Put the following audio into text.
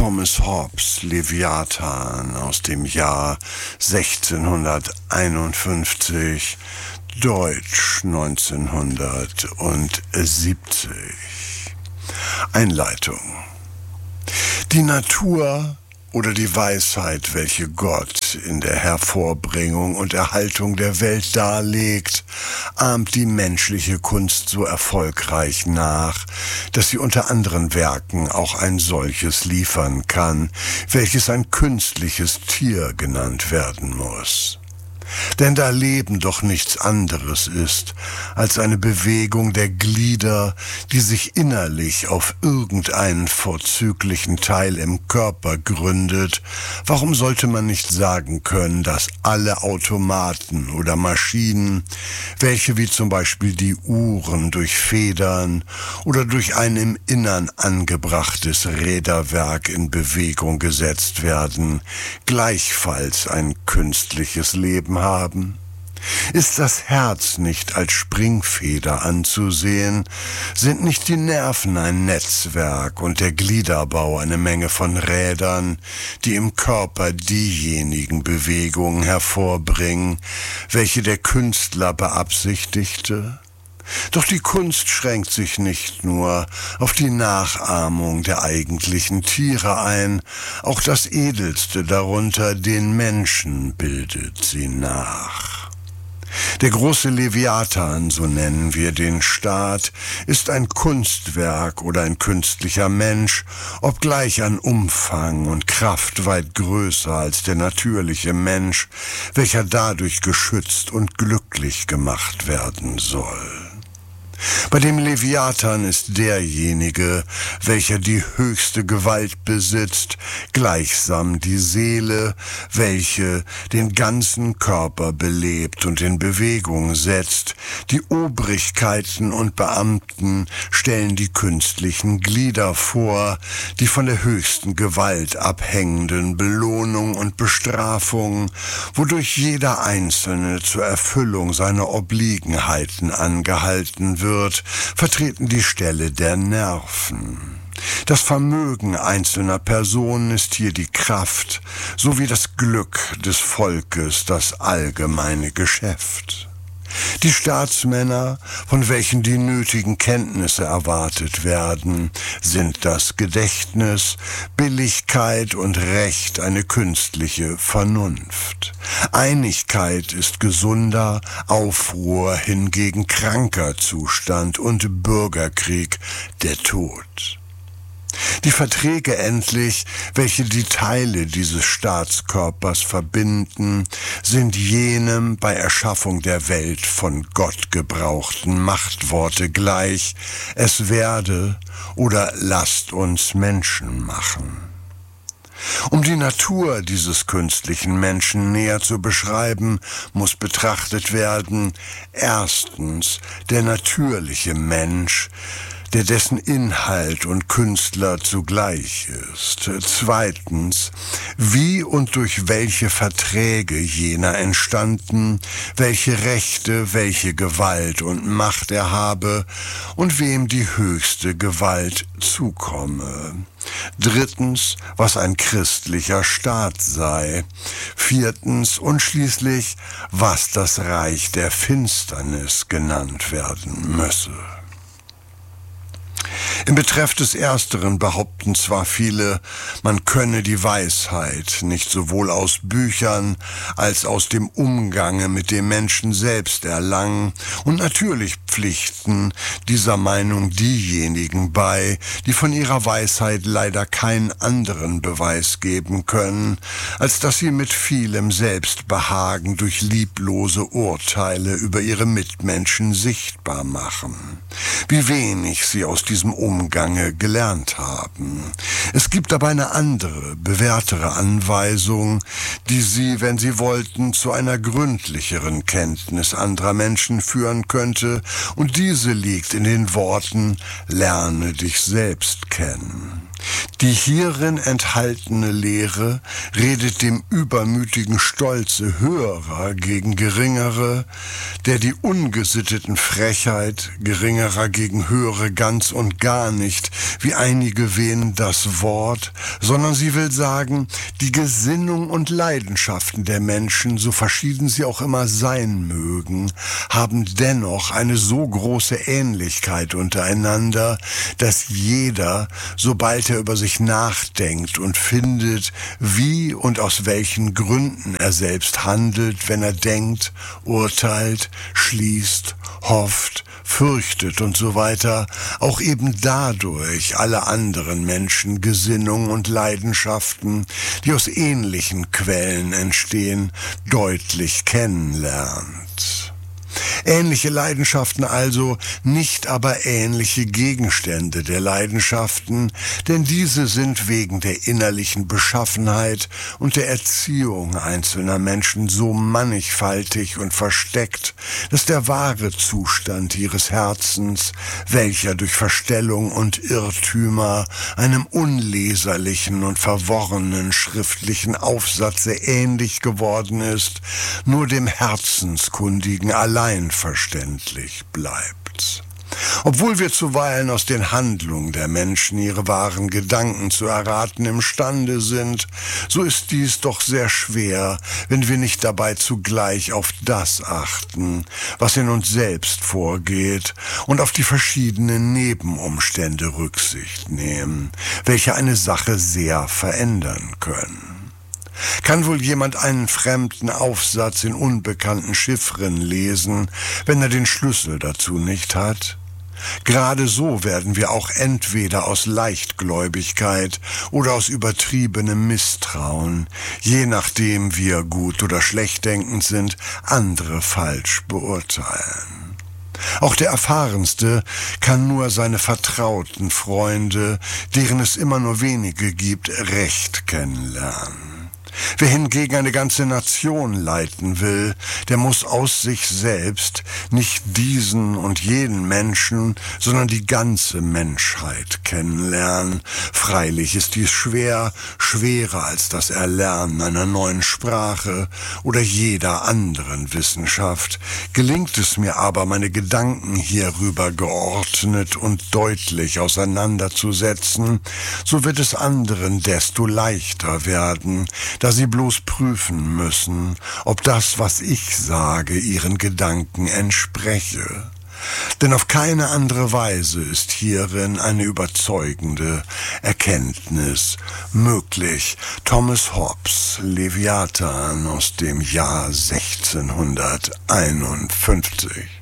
Thomas Hobbes Leviathan aus dem Jahr 1651, Deutsch 1970. Einleitung. Die Natur oder die Weisheit, welche Gott in der Hervorbringung und Erhaltung der Welt darlegt, ahmt die menschliche Kunst so erfolgreich nach, dass sie unter anderen Werken auch ein solches liefern kann, welches ein künstliches Tier genannt werden muss. Denn da Leben doch nichts anderes ist als eine Bewegung der Glieder, die sich innerlich auf irgendeinen vorzüglichen Teil im Körper gründet, warum sollte man nicht sagen können, dass alle Automaten oder Maschinen, welche wie zum Beispiel die Uhren durch Federn oder durch ein im Innern angebrachtes Räderwerk in Bewegung gesetzt werden, gleichfalls ein künstliches Leben haben? Ist das Herz nicht als Springfeder anzusehen? Sind nicht die Nerven ein Netzwerk und der Gliederbau eine Menge von Rädern, die im Körper diejenigen Bewegungen hervorbringen, welche der Künstler beabsichtigte? Doch die Kunst schränkt sich nicht nur auf die Nachahmung der eigentlichen Tiere ein, auch das Edelste darunter, den Menschen, bildet sie nach. Der große Leviathan, so nennen wir den Staat, ist ein Kunstwerk oder ein künstlicher Mensch, obgleich an Umfang und Kraft weit größer als der natürliche Mensch, welcher dadurch geschützt und glücklich gemacht werden soll. Bei dem Leviathan ist derjenige, welcher die höchste Gewalt besitzt, gleichsam die Seele, welche den ganzen Körper belebt und in Bewegung setzt. Die Obrigkeiten und Beamten stellen die künstlichen Glieder vor, die von der höchsten Gewalt abhängenden Belohnung und Bestrafung, wodurch jeder Einzelne zur Erfüllung seiner Obliegenheiten angehalten wird, vertreten die Stelle der Nerven. Das Vermögen einzelner Personen ist hier die Kraft, sowie das Glück des Volkes das allgemeine Geschäft. Die Staatsmänner, von welchen die nötigen Kenntnisse erwartet werden, sind das Gedächtnis, Billigkeit und Recht eine künstliche Vernunft. Einigkeit ist gesunder, Aufruhr hingegen kranker Zustand und Bürgerkrieg der Tod. Die Verträge endlich, welche die Teile dieses Staatskörpers verbinden, sind jenem bei Erschaffung der Welt von Gott gebrauchten Machtworte gleich: Es werde oder lasst uns Menschen machen. Um die Natur dieses künstlichen Menschen näher zu beschreiben, muss betrachtet werden: Erstens der natürliche Mensch, der dessen Inhalt und Künstler zugleich ist. Zweitens, wie und durch welche Verträge jener entstanden, welche Rechte, welche Gewalt und Macht er habe und wem die höchste Gewalt zukomme. Drittens, was ein christlicher Staat sei. Viertens und schließlich, was das Reich der Finsternis genannt werden müsse. Im Betreff des Ersteren behaupten zwar viele, man könne die Weisheit nicht sowohl aus Büchern als aus dem Umgange mit dem Menschen selbst erlangen, und natürlich pflichten dieser Meinung diejenigen bei, die von ihrer Weisheit leider keinen anderen Beweis geben können, als dass sie mit vielem Selbstbehagen durch lieblose Urteile über ihre Mitmenschen sichtbar machen, wie wenig sie aus diesem Umgange gelernt haben. Es gibt aber eine andere, bewährtere Anweisung, die sie, wenn sie wollten, zu einer gründlicheren Kenntnis anderer Menschen führen könnte, und diese liegt in den Worten: Lerne dich selbst kennen. Die hierin enthaltene Lehre redet dem übermütigen Stolze Höherer gegen Geringere, der die ungesitteten Frechheit Geringerer gegen Höhere ganz und gar nicht, wie einige wähnen, das Wort, sondern sie will sagen, die Gesinnung und Leidenschaften der Menschen, so verschieden sie auch immer sein mögen, haben dennoch eine so große Ähnlichkeit untereinander, dass jeder, sobald er über sich nachdenkt und findet, wie und aus welchen Gründen er selbst handelt, wenn er denkt, urteilt, schließt, hofft, fürchtet und so weiter, auch eben dadurch alle anderen Menschen, Gesinnungen und Leidenschaften, die aus ähnlichen Quellen entstehen, deutlich kennenlernt. Ähnliche Leidenschaften also, nicht aber ähnliche Gegenstände der Leidenschaften, denn diese sind wegen der innerlichen Beschaffenheit und der Erziehung einzelner Menschen so mannigfaltig und versteckt, dass der wahre Zustand ihres Herzens, welcher durch Verstellung und Irrtümer einem unleserlichen und verworrenen schriftlichen Aufsatze ähnlich geworden ist, nur dem Herzenskundigen allein verständlich bleibt. Obwohl wir zuweilen aus den Handlungen der Menschen ihre wahren Gedanken zu erraten imstande sind, so ist dies doch sehr schwer, wenn wir nicht dabei zugleich auf das achten, was in uns selbst vorgeht, und auf die verschiedenen Nebenumstände Rücksicht nehmen, welche eine Sache sehr verändern können. Kann wohl jemand einen fremden Aufsatz in unbekannten Chiffren lesen, wenn er den Schlüssel dazu nicht hat? Gerade so werden wir auch entweder aus Leichtgläubigkeit oder aus übertriebenem Misstrauen, je nachdem wir gut oder schlecht denkend sind, andere falsch beurteilen. Auch der Erfahrenste kann nur seine vertrauten Freunde, deren es immer nur wenige gibt, recht kennenlernen. Wer hingegen eine ganze Nation leiten will, der muss aus sich selbst nicht diesen und jenen Menschen, sondern die ganze Menschheit kennenlernen. Freilich ist dies schwer, schwerer als das Erlernen einer neuen Sprache oder jeder anderen Wissenschaft. Gelingt es mir aber, meine Gedanken hierüber geordnet und deutlich auseinanderzusetzen, so wird es anderen desto leichter werden, da sie bloß prüfen müssen, ob das, was ich sage, ihren Gedanken entspreche. Denn auf keine andere Weise ist hierin eine überzeugende Erkenntnis möglich. Thomas Hobbes, Leviathan aus dem Jahr 1651.